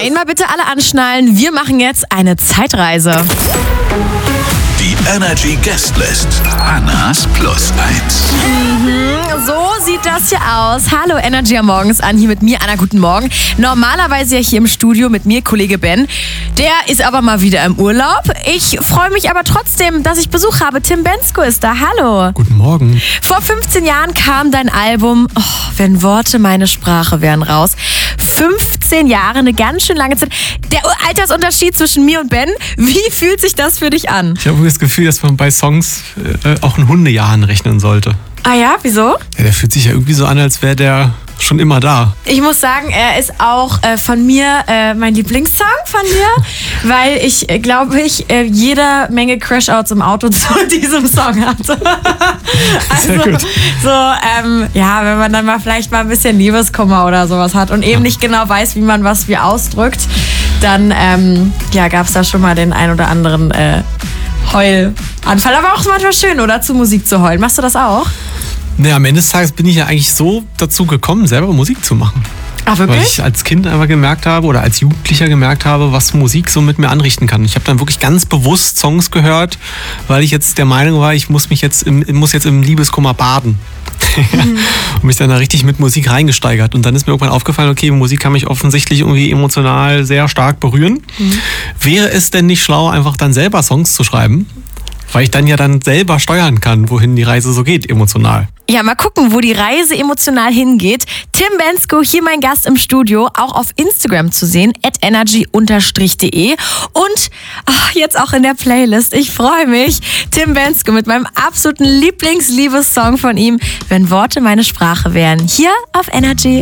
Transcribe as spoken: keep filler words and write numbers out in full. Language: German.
Einmal bitte alle anschnallen. Wir machen jetzt eine Zeitreise. Die Energy Guestlist. Annas Plus eins. Mhm, so sieht das hier aus. Hallo Energy am Morgens an, hier mit mir, Anna, guten Morgen. Normalerweise ja hier im Studio mit mir, Kollege Ben. Der ist aber mal wieder im Urlaub. Ich freue mich aber trotzdem, dass ich Besuch habe. Tim Bendzko ist da, hallo. Guten Morgen. Vor fünfzehn Jahren kam dein Album oh, Wenn Worte meine Sprache wären raus. fünfzehn Jahre, eine ganz schön lange Zeit. Der Altersunterschied zwischen mir und Ben, wie fühlt sich das für dich an? Ich habe das Gefühl, dass man bei Songs äh, auch ein Hundejahr anrechnen sollte. Ah ja, wieso? Ja, der fühlt sich ja irgendwie so an, als wäre der schon immer da. Ich muss sagen, er ist auch äh, von mir äh, mein Lieblingssong von dir, weil ich, äh, glaube ich, äh, jede Menge Crashouts im Auto zu diesem Song hatte. Also Sehr gut. so, ähm, ja, wenn man dann mal vielleicht mal ein bisschen Liebeskummer oder sowas hat und eben Ja. nicht genau weiß, wie man was wie ausdrückt, dann ähm, ja, gab es da schon mal den ein oder anderen äh, Heulanfall. Aber auch manchmal schön, oder? Zu Musik zu heulen. Machst du das auch? Naja, am Ende des Tages bin ich ja eigentlich so dazu gekommen, selber Musik zu machen. Ach, Weil wirklich? ich als Kind einfach gemerkt habe oder als Jugendlicher gemerkt habe, was Musik so mit mir anrichten kann. Ich habe dann wirklich ganz bewusst Songs gehört, weil ich jetzt der Meinung war, ich muss mich jetzt im, muss jetzt im Liebeskummer baden. Mhm. Und mich dann da richtig mit Musik reingesteigert. Und dann ist mir irgendwann aufgefallen, okay, Musik kann mich offensichtlich irgendwie emotional sehr stark berühren. Mhm. Wäre es denn nicht schlau, einfach dann selber Songs zu schreiben? Weil ich dann ja dann selber steuern kann, wohin die Reise so geht, emotional. Ja, mal gucken, wo die Reise emotional hingeht. Tim Bendzko, hier mein Gast im Studio, auch auf Instagram zu sehen, at energy unterstrich de. Und ach, jetzt auch in der Playlist. Ich freue mich. Tim Bendzko mit meinem absoluten Lieblingsliebessong von ihm, Wenn Worte meine Sprache wären. Hier auf Energy.